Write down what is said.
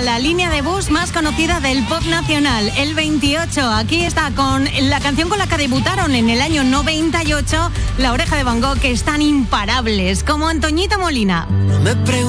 la línea de bus más conocida del pop nacional, el 28. Aquí está con la canción con la que debutaron en el año 98, La Oreja de Van Gogh, que están imparables, como Antoñita Molina. No me